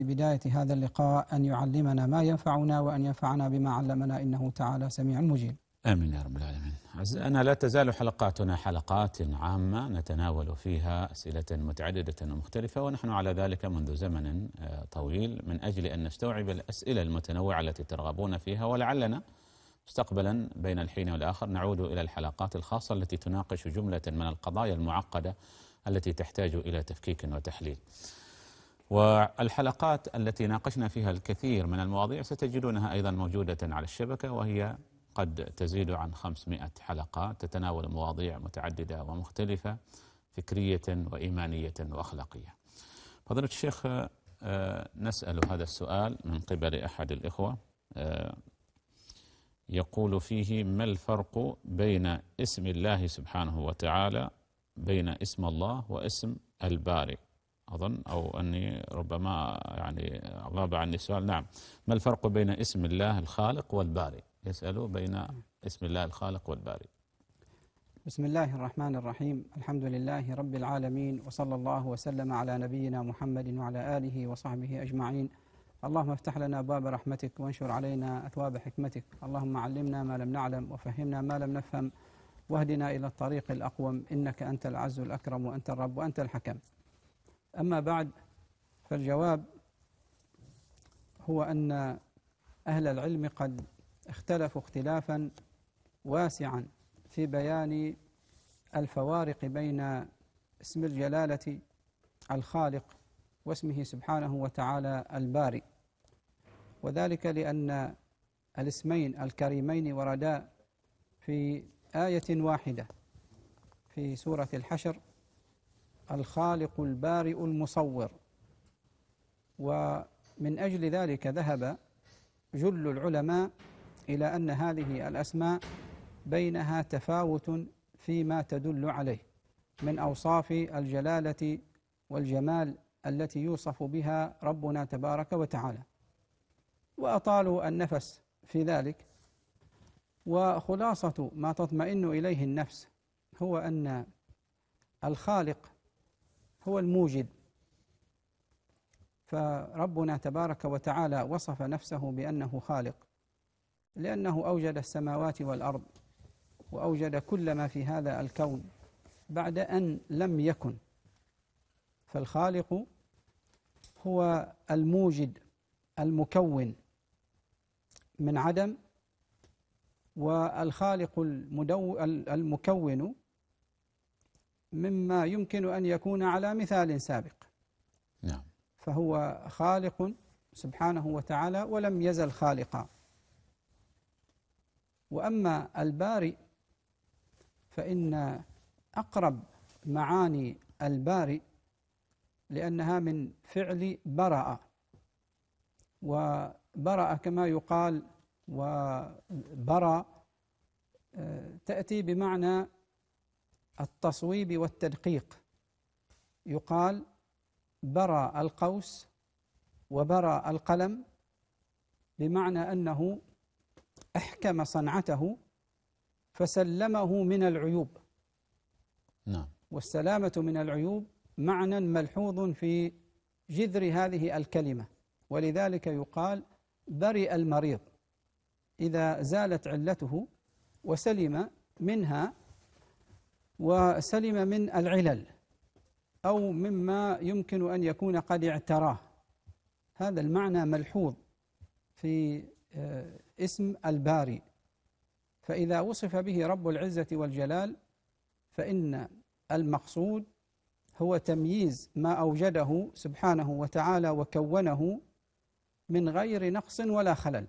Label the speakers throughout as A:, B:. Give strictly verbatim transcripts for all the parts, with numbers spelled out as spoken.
A: بداية هذا اللقاء أن يعلمنا ما ينفعنا وأن ينفعنا بما علمنا إنه تعالى سميع مجيب.
B: آمين يا رب العالمين. أعزائنا، لا تزال حلقاتنا حلقات عامة نتناول فيها أسئلة متعددة ومختلفة، ونحن على ذلك منذ زمن طويل من أجل أن نستوعب الأسئلة المتنوعة التي ترغبون فيها، ولعلنا مستقبلا بين الحين والآخر نعود إلى الحلقات الخاصة التي تناقش جملة من القضايا المعقدة التي تحتاج إلى تفكيك وتحليل. والحلقات التي ناقشنا فيها الكثير من المواضيع ستجدونها أيضا موجودة على الشبكة، وهي قد تزيد عن خمسمائة حلقة تتناول مواضيع متعددة ومختلفة فكرية وإيمانية وأخلاقية. فضيلة الشيخ، نسأل هذا السؤال من قبل أحد الإخوة يقول فيه: ما الفرق بين اسم الله سبحانه وتعالى بين اسم الله واسم الباري؟ أظن أو أني ربما يعني غاب عني السؤال. نعم، ما الفرق بين اسم الله الخالق والباري؟ يسأل بين اسم الله الخالق والباري.
A: بسم الله الرحمن الرحيم، الحمد لله رب العالمين، وصلى الله وسلم على نبينا محمد وعلى آله وصحبه أجمعين. اللهم افتح لنا أبواب رحمتك وانشر علينا أثواب حكمتك. اللهم علمنا ما لم نعلم وفهمنا ما لم نفهم واهدنا إلى الطريق الأقوم، إنك أنت العز الأكرم وأنت الرب وأنت الحكم. أما بعد، فالجواب هو أن أهل العلم قد اختلفوا اختلافا واسعا في بيان الفوارق بين اسم الجلالة الخالق واسمه سبحانه وتعالى الباري، وذلك لأن الاسمين الكريمين وردا في آية واحدة في سورة الحشر: الخالق البارئ المصور. ومن أجل ذلك ذهب جل العلماء إلى أن هذه الأسماء بينها تفاوت فيما تدل عليه من أوصاف الجلالة والجمال التي يوصف بها ربنا تبارك وتعالى، وأطالوا النفس في ذلك. وخلاصة ما تطمئن إليه النفس هو أن الخالق هو الموجد، فربنا تبارك وتعالى وصف نفسه بأنه خالق لأنه أوجد السماوات والأرض وأوجد كل ما في هذا الكون بعد أن لم يكن. فالخالق هو الموجد المكون من عدم، والخالق المدو المكون مما يمكن أن يكون على مثال سابق.
B: نعم.
A: فهو خالق سبحانه وتعالى ولم يزل خالقا. وأما البارئ فإن أقرب معاني البارئ لأنها من فعل برأ، وبرأ كما يقال وبرأ تأتي بمعنى التصويب والتدقيق. يقال برأ القوس وبرأ القلم، بمعنى أنه أحكم صنعته فسلمه من العيوب.
B: نعم.
A: والسلامة من العيوب معنى ملحوظ في جذر هذه الكلمة، ولذلك يقال برئ المريض إذا زالت علته وسلم منها وسلم من العلل أو مما يمكن أن يكون قد اعتراه. هذا المعنى ملحوظ في اسم الباري. فإذا وصف به رب العزة والجلال فإن المقصود هو تمييز ما أوجده سبحانه وتعالى وكونه من غير نقص ولا خلل.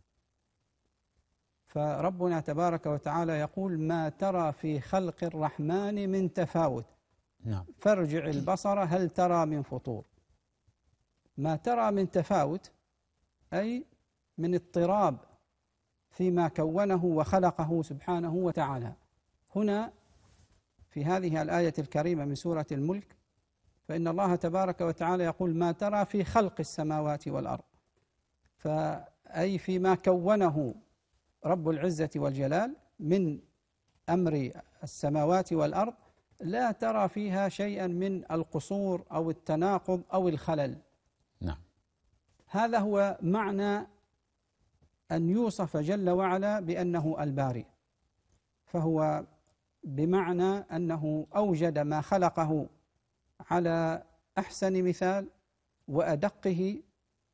A: فربنا تبارك وتعالى يقول: ما ترى في خلق الرحمن من تفاوت.
B: نعم.
A: فارجع البصر هل ترى من فطور. ما ترى من تفاوت أي من اضطراب فيما كونه وخلقه سبحانه وتعالى. هنا في هذه الآية الكريمة من سورة الملك فإن الله تبارك وتعالى يقول: ما ترى في خلق السماوات والأرض، فأي فيما كونه رب العزة والجلال من أمر السماوات والأرض لا ترى فيها شيئا من القصور أو التناقض أو الخلل.
B: نعم.
A: هذا هو معنى أن يوصف جل وعلا بأنه الباري، فهو بمعنى أنه أوجد ما خلقه على أحسن مثال وأدقه،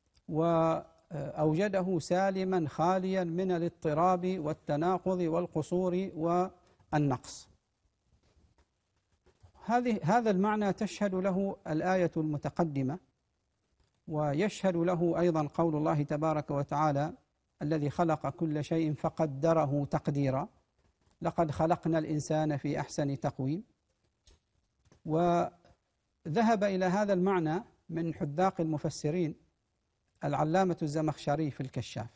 A: وأوجده سالما خاليا من الاضطراب والتناقض والقصور والنقص. هذه هذا المعنى تشهد له الآية المتقدمة، ويشهد له أيضا قول الله تبارك وتعالى: الذي خلق كل شيء فقدره تقديرا، لقد خلقنا الإنسان في أحسن تقويم. وذهب إلى هذا المعنى من حذاق المفسرين العلامة الزمخشري في الكشاف،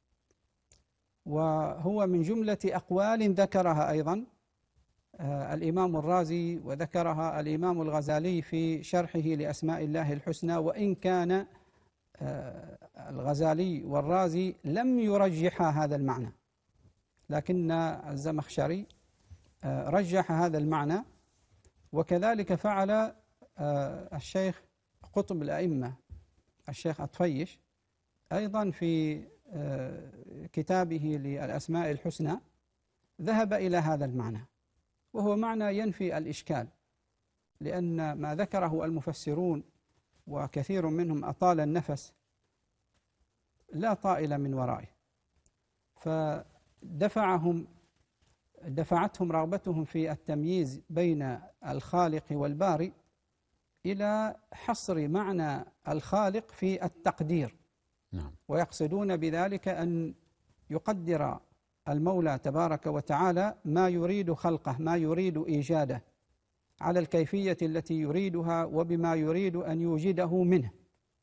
A: وهو من جملة أقوال ذكرها أيضا الإمام الرازي، وذكرها الإمام الغزالي في شرحه لأسماء الله الحسنى، وإن كان الغزالي والرازي لم يرجحا هذا المعنى، لكن الزمخشري رجح هذا المعنى. وكذلك فعل الشيخ قطب الأئمة الشيخ أطفيش أيضا في كتابه للأسماء الحسنى، ذهب إلى هذا المعنى، وهو معنى ينفي الإشكال، لأن ما ذكره المفسرون وكثير منهم أطال النفس لا طائل من ورائه، فدفعهم دفعتهم رغبتهم في التمييز بين الخالق والبارئ إلى حصر معنى الخالق في التقدير.
B: نعم.
A: ويقصدون بذلك أن يقدر المولى تبارك وتعالى ما يريد خلقه، ما يريد إيجاده، على الكيفية التي يريدها وبما يريد أن يوجده منه،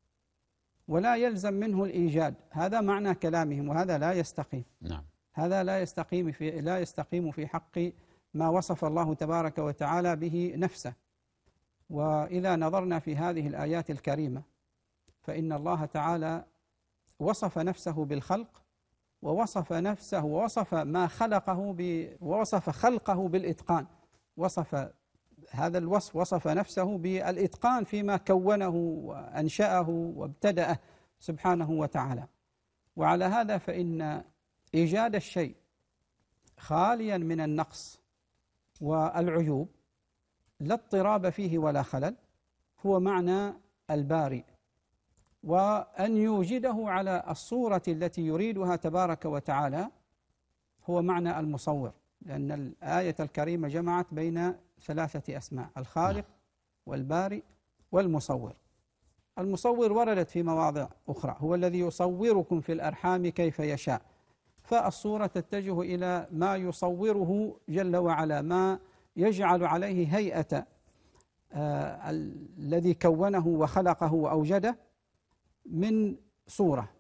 A: ولا يلزم منه الإيجاد. هذا معنى كلامهم، وهذا لا يستقيم.
B: نعم.
A: هذا لا يستقيم في لا يستقيم في حق ما وصف الله تبارك وتعالى به نفسه. وإذا نظرنا في هذه الآيات الكريمة فإن الله تعالى وصف نفسه بالخلق، ووصف نفسه ووصف ما خلقه ب ووصف خلقه بالإتقان. وصف هذا الوصف، وصف نفسه بالإتقان فيما كونه وأنشأه وابتدأه سبحانه وتعالى. وعلى هذا فإن إيجاد الشيء خاليا من النقص والعيوب لا اضطراب فيه ولا خلل هو معنى البارئ، وأن يوجده على الصورة التي يريدها تبارك وتعالى هو معنى المصور، لأن الآية الكريمة جمعت بين ثلاثة أسماء: الخالق والبارئ والمصور. المصور وردت في مواضع أخرى: هو الذي يصوركم في الأرحام كيف يشاء، فالصورة تتجه إلى ما يصوره جل وعلا، ما يجعل عليه هيئة آه الذي كونه وخلقه وأوجده من صورة،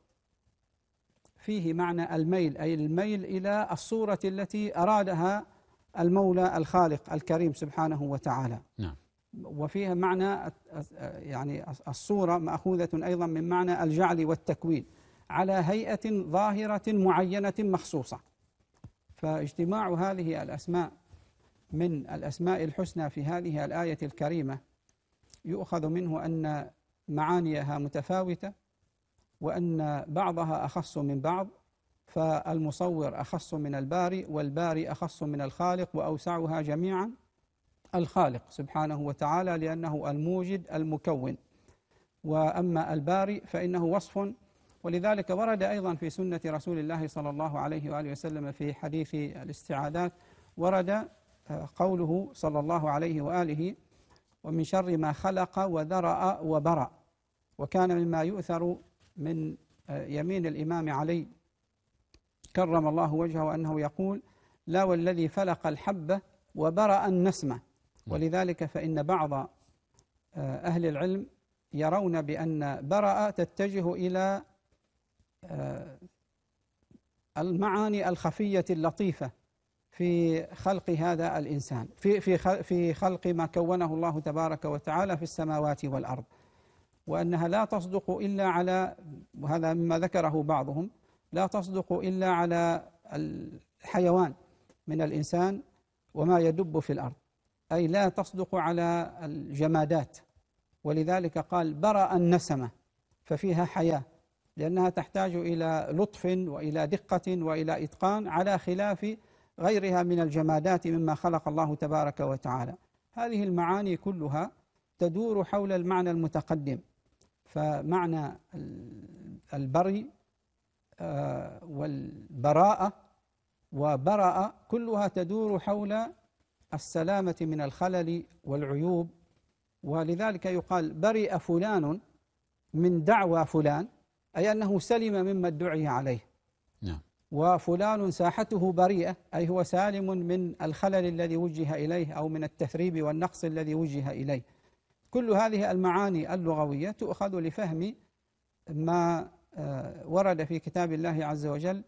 A: فيه معنى الميل، أي الميل إلى الصورة التي أرادها المولى الخالق الكريم سبحانه وتعالى.
B: نعم.
A: وفيها معنى يعني الصورة مأخوذة أيضا من معنى الجعل والتكوين على هيئة ظاهرة معينة مخصوصة. فاجتماع هذه الأسماء من الأسماء الحسنى في هذه الآية الكريمة يؤخذ منه أن معانيها متفاوتة، وأن بعضها أخص من بعض، فالمصور أخص من البارئ، والبارئ أخص من الخالق، وأوسعها جميعا الخالق سبحانه وتعالى، لأنه الموجد المكون. وأما البارئ فإنه وصف، ولذلك ورد أيضا في سنة رسول الله صلى الله عليه وآله وسلم في حديث الاستعاذات، ورد قوله صلى الله عليه وآله: ومن شر ما خلق وذرأ وبرأ. وكان مما يؤثر من يمين الإمام علي كرم الله وجهه أنه يقول: لا والذي فلق الحبة وبرأ النسمة. ولذلك فإن بعض أهل العلم يرون بأن برأ تتجه إلى المعاني الخفية اللطيفة في خلق هذا الإنسان، في في في خلق ما كونه الله تبارك وتعالى في السماوات والأرض، وأنها لا تصدق إلا على، وهذا مما ذكره بعضهم، لا تصدق إلا على الحيوان من الإنسان وما يدب في الأرض، أي لا تصدق على الجمادات. ولذلك قال: برأ النسمة، ففيها حياة لأنها تحتاج إلى لطف وإلى دقة وإلى إتقان على خلاف غيرها من الجمادات مما خلق الله تبارك وتعالى. هذه المعاني كلها تدور حول المعنى المتقدم، فمعنى البري والبراءة وبرأ كلها تدور حول السلامة من الخلل والعيوب، ولذلك يقال برئ فلان من دعوى فلان، أي أنه سلم مما ادعي عليه.
B: نعم.
A: وفلان ساحته بريئة، أي هو سالم من الخلل الذي وجه إليه أو من التثريب والنقص الذي وجه إليه. كل هذه المعاني اللغوية تؤخذ لفهم ما ورد في كتاب الله عز وجل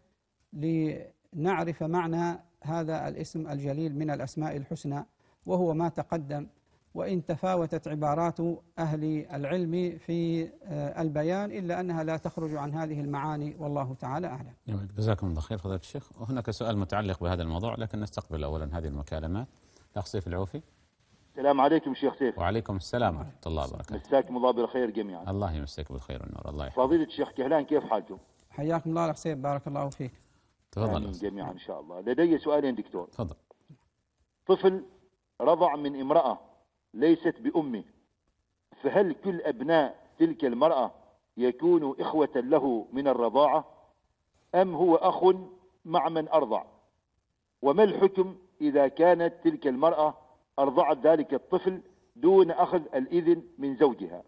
A: لنعرف معنى هذا الاسم الجليل من الأسماء الحسنى، وهو ما تقدم، وإن تفاوتت عبارات أهل العلم في البيان إلا أنها لا تخرج عن هذه المعاني، والله تعالى أعلم.
B: جزاكم الله خير فضيلة الشيخ. وهناك سؤال متعلق بهذا الموضوع، لكن نستقبل أولا هذه المكالمات. الأخ سيف العوفي.
C: السلام عليكم شيخ سيف.
B: وعليكم السلام ورحمة الله وبركاته.
C: مساكم الله بالخير جميعا.
B: الله يمسك بالخير والنور. الله يحفظك.
C: فضيلة الشيخ كهلان، كيف حالكم؟
A: حياكم الله الأخ سيف، بارك الله فيك.
B: تفضل
C: جميعا إن شاء الله. لدي سؤالين دكتور.
B: تفضل.
C: طفل رضع من امرأة ليست بأمه، فهل كل أبناء تلك المرأة يكونوا إخوة له من الرضاعة، أم هو أخ مع من أرضع؟ وما الحكم إذا كانت تلك المرأة أرضعت ذلك الطفل دون أخذ الإذن من زوجها؟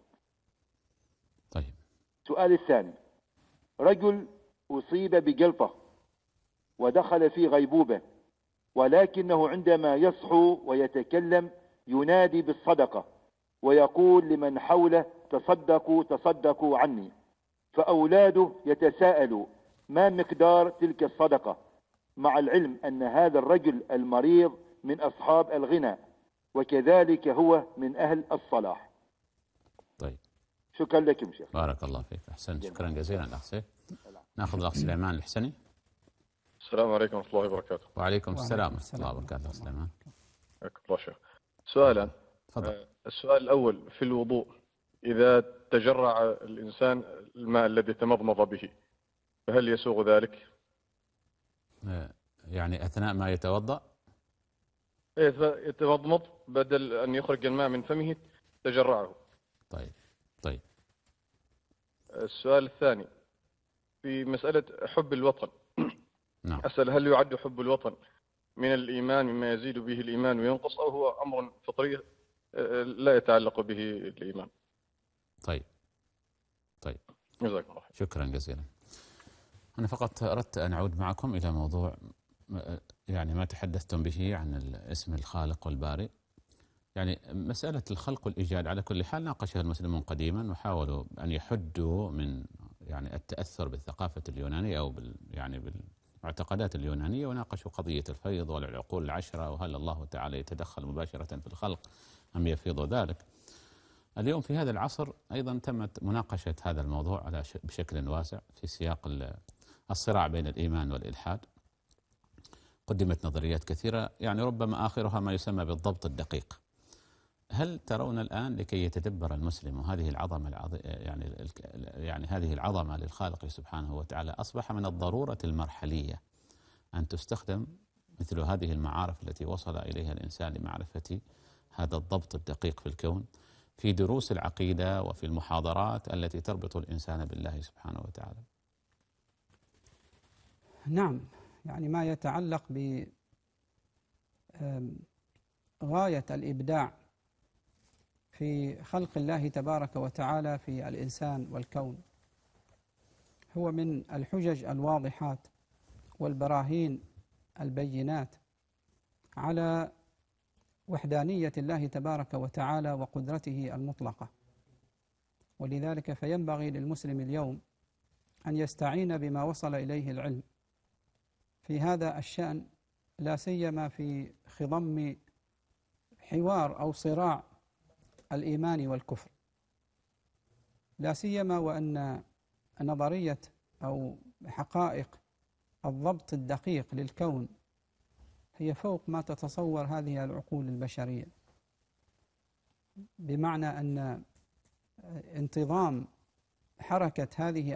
B: طيب.
C: السؤال الثاني، رجل أصيب بجلطة ودخل في غيبوبة، ولكنه عندما يصحو ويتكلم ينادي بالصدقة ويقول لمن حوله تصدقوا تصدقوا عني، فأولاده يتساءلوا ما مقدار تلك الصدقة، مع العلم أن هذا الرجل المريض من أصحاب الغنى وكذلك هو من أهل الصلاح.
B: طيب.
C: شكرا لكم شيخ.
B: بارك الله فيك. أحسن. شكرا جزيلا الأخ سيف. ناخذ الأخ سليمان الحسني.
D: السلام عليكم ورحمة الله وبركاته.
B: وعليكم السلام ورحمة الله وبركاته. سليمان.
D: حياك الله شيخ. سؤالا.
B: تفضل.
D: السؤال الأول في الوضوء، إذا تجرع الإنسان الماء الذي تمضمض به فهل يسوغ ذلك؟
B: يعني أثناء ما يتوضأ؟
D: يتمضمض بدل أن يخرج الماء من فمه تجرعه.
B: طيب. طيب.
D: السؤال الثاني في مسألة حب الوطن.
B: نعم.
D: أسأل هل يعد حب الوطن من الإيمان مما يزيد به الإيمان وينقص، أو هو أمر فطري لا يتعلق به الإيمان؟
B: طيب. طيب.
D: جزاكم الله.
B: شكرا جزيلا. أنا فقط أردت أن أعود معكم إلى موضوع يعني ما تحدثتم به عن اسم الخالق والبارئ. يعني مسألة الخلق والإيجاد على كل حال ناقشها المسلمون قديما، وحاولوا أن يحدوا من يعني التأثر بالثقافة اليونانية أو بال يعني بالمعتقدات اليونانية، وناقشوا قضية الفيض والعقول العشرة، وهل الله تعالى يتدخل مباشرة في الخلق أم يفيض ذلك. اليوم في هذا العصر أيضا تمت مناقشة هذا الموضوع على بشكل واسع في سياق الصراع بين الإيمان والإلحاد. قدمت نظريات كثيرة، يعني ربما آخرها ما يسمى بالضبط الدقيق. هل ترون الآن لكي يتدبر المسلم هذه العظمة العظ... يعني يعني هذه العظمة للخالق سبحانه وتعالى، أصبح من الضرورة المرحلية أن تستخدم مثل هذه المعارف التي وصل إليها الإنسان لمعرفة هذا الضبط الدقيق في الكون في دروس العقيدة وفي المحاضرات التي تربط الإنسان بالله سبحانه وتعالى؟
A: نعم، يعني ما يتعلق بغاية الإبداع في خلق الله تبارك وتعالى في الإنسان والكون هو من الحجج الواضحات والبراهين البينات على وحدانية الله تبارك وتعالى وقدرته المطلقة. ولذلك فينبغي للمسلم اليوم أن يستعين بما وصل إليه العلم في هذا الشأن، لا سيما في خضم حوار أو صراع الإيمان والكفر، لا سيما وأن نظرية أو حقائق الضبط الدقيق للكون هي فوق ما تتصور هذه العقول البشرية، بمعنى أن انتظام حركة هذه